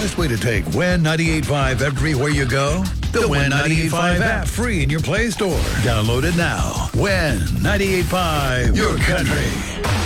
best way to take Win 98.5 everywhere you go? The Win 98.5 app, free in your Play Store. Download it now. Win 98.5, your country.